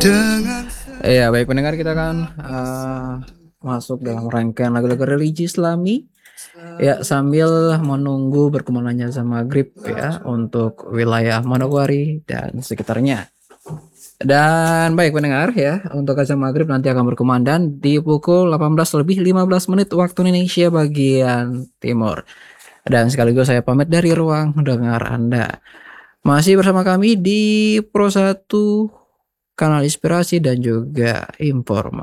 Iya, baik pendengar, kita akan masuk dalam rangkaian lagu-lagu religi Islami ya, sambil menunggu berkumandangnya azan maghrib ya untuk wilayah Manokwari dan sekitarnya. Dan baik pendengar ya, untuk azan maghrib nanti akan berkumandang di pukul 18:15 waktu Indonesia bagian timur. Dan sekaligus saya pamit dari ruang dengar Anda. Masih bersama kami di Pro 1 Kanal Inspirasi dan juga Informasi.